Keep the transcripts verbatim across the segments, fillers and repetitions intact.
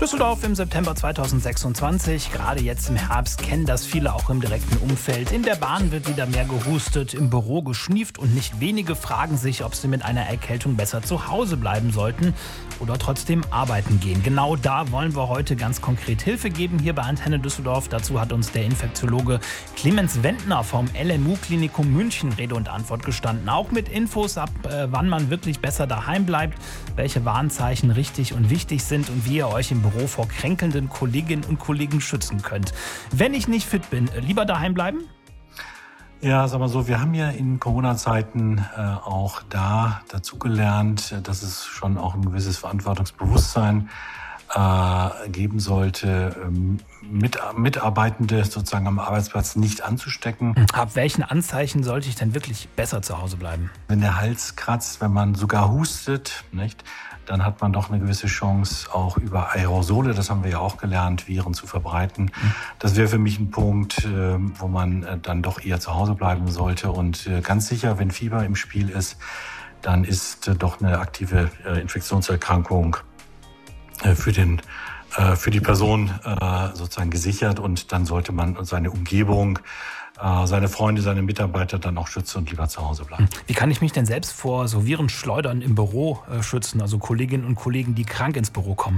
Düsseldorf im September zweitausendsechsundzwanzig. Gerade jetzt im Herbst kennen das viele auch im direkten Umfeld. In der Bahn wird wieder mehr gehustet, im Büro geschnieft und nicht wenige fragen sich, ob sie mit einer Erkältung besser zu Hause bleiben sollten oder trotzdem arbeiten gehen. Genau da wollen wir heute ganz konkret Hilfe geben hier bei Antenne Düsseldorf. Dazu hat uns der Infektiologe Clemens Wendner vom L M U-Klinikum München Rede und Antwort gestanden. Auch mit Infos ab, äh, wann man wirklich besser daheim bleibt, welche Warnzeichen richtig und wichtig sind und wie ihr euch im Büro vor kränkelnden Kolleginnen und Kollegen schützen könnt. Wenn ich nicht fit bin, lieber daheim bleiben? Ja, sag mal so, wir haben ja in Corona-Zeiten äh, auch da dazugelernt, dass es schon auch ein gewisses Verantwortungsbewusstsein äh, geben sollte, ähm, mit, Mitarbeitende sozusagen am Arbeitsplatz nicht anzustecken. Ab welchen Anzeichen sollte ich denn wirklich besser zu Hause bleiben? Wenn der Hals kratzt, wenn man sogar hustet, nicht, dann hat man doch eine gewisse Chance, auch über Aerosole, das haben wir ja auch gelernt, Viren zu verbreiten. Das wäre für mich ein Punkt, wo man dann doch eher zu Hause bleiben sollte. Und ganz sicher, wenn Fieber im Spiel ist, dann ist doch eine aktive Infektionserkrankung für den für die Person sozusagen gesichert. Und dann sollte man seine Umgebung, seine Freunde, seine Mitarbeiter dann auch schützen und lieber zu Hause bleiben. Wie kann ich mich denn selbst vor so Virenschleudern im Büro äh, schützen? Also Kolleginnen und Kollegen, die krank ins Büro kommen.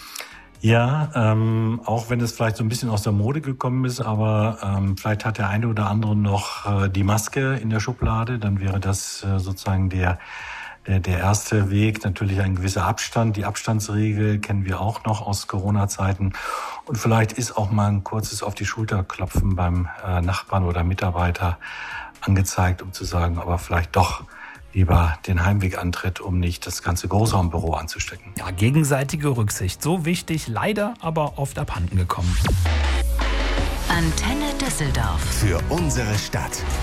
Ja, ähm, auch wenn es vielleicht so ein bisschen aus der Mode gekommen ist, aber ähm, vielleicht hat der eine oder andere noch äh, die Maske in der Schublade, dann wäre das äh, sozusagen der Der, der erste Weg, natürlich ein gewisser Abstand. Die Abstandsregel kennen wir auch noch aus Corona-Zeiten. Und vielleicht ist auch mal ein kurzes auf die Schulter klopfen beim äh, Nachbarn oder Mitarbeiter angezeigt, um zu sagen, aber vielleicht doch lieber den Heimweg antritt, um nicht das ganze Großraumbüro anzustecken. Ja, gegenseitige Rücksicht. So wichtig, leider aber oft abhanden gekommen. Antenne Düsseldorf. Für unsere Stadt.